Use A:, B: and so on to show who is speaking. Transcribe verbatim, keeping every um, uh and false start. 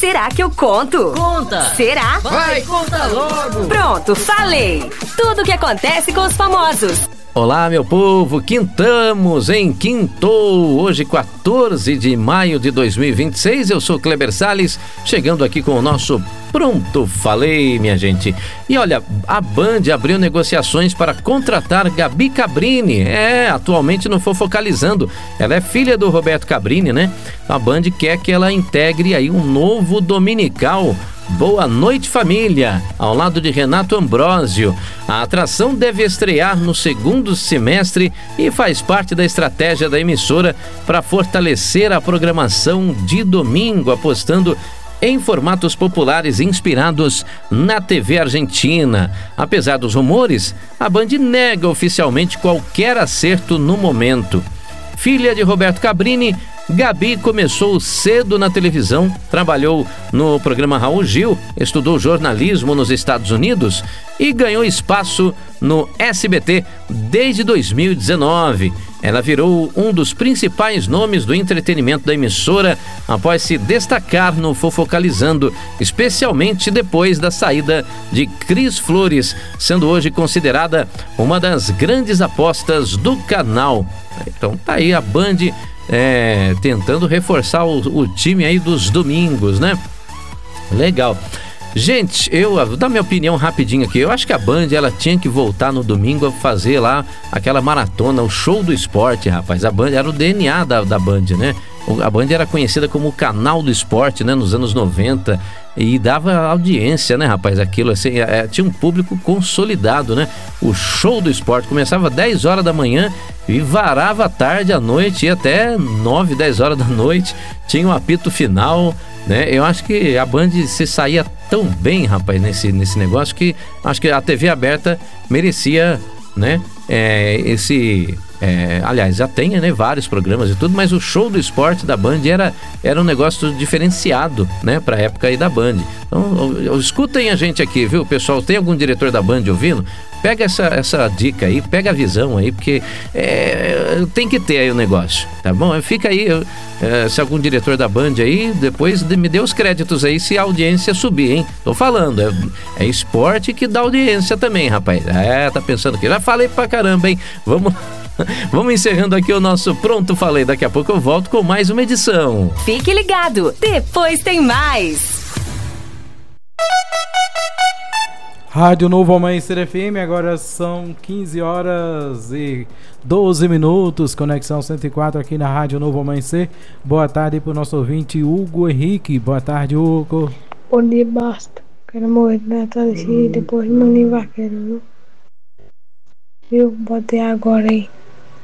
A: Será que eu conto?
B: Conta!
A: Será?
B: Vai, conta logo!
A: Pronto, falei! Tudo o que acontece com os famosos.
C: Olá, meu povo, quintamos, hein? Quintou, hoje quatorze de maio de dois mil e vinte e seis, eu sou Kleber Salles, chegando aqui com o nosso Pronto Falei, minha gente. E olha, a Band abriu negociações para contratar Gabi Cabrini, é, atualmente no Fofocalizando, ela é filha do Roberto Cabrini, né? A Band quer que ela integre aí um novo dominical, Boa Noite Família, ao lado de Renato Ambrósio. A atração deve estrear no segundo semestre e faz parte da estratégia da emissora para fortalecer a programação de domingo, apostando em formatos populares inspirados na T V argentina. Apesar dos rumores, a Band nega oficialmente qualquer acerto no momento. Filha de Roberto Cabrini, Gabi começou cedo na televisão, trabalhou no programa Raul Gil, estudou jornalismo nos Estados Unidos e ganhou espaço no S B T desde dois mil e dezenove. Ela virou um dos principais nomes do entretenimento da emissora após se destacar no Fofocalizando, especialmente depois da saída de Cris Flores, sendo hoje considerada uma das grandes apostas do canal. Então tá aí a Band É, tentando reforçar o, o time aí dos domingos, né? Legal. Gente, eu vou dar minha opinião rapidinho aqui. Eu acho que a Band, ela tinha que voltar no domingo a fazer lá aquela maratona, o show do esporte, rapaz. A Band era o D N A da, da Band, né? A Band era conhecida como o canal do esporte, né? Nos anos noventa. E dava audiência, né, rapaz? Aquilo assim, é, tinha um público consolidado, né? O show do esporte começava às dez horas da manhã e varava à tarde, à noite, ia até nove, dez horas da noite. Tinha um apito final, né? Eu acho que a Band se saía tão bem, rapaz, nesse, nesse negócio, que acho que a T V aberta merecia, né? É, esse... É, aliás, já tem, né, vários programas e tudo, mas o show do esporte da Band era, era um negócio diferenciado, né, pra época aí da Band. Então, escutem a gente aqui, viu, pessoal? Tem algum diretor da Band ouvindo? Pega essa, essa dica aí, pega a visão aí, porque é, tem que ter aí o negócio, tá bom? Fica aí, é, se algum diretor da Band aí, depois me dê os créditos aí se a audiência subir, hein? Tô falando, é, é esporte que dá audiência também, rapaz. É, tá pensando que já falei pra caramba, hein? Vamos... Vamos encerrando aqui o nosso Pronto Falei. Daqui a pouco eu volto com mais uma edição.
A: Fique ligado, depois tem mais.
D: Rádio Novo Amanhecer F M, agora são quinze horas e doze minutos, conexão cento e quatro aqui na Rádio Novo Amanhecer. Boa tarde para o nosso ouvinte Hugo Henrique. Boa tarde, Hugo.
E: Bom dia, basta. Quero morrer de Natal e depois de Maninho Vaqueiro, viu? Viu? Botei agora aí.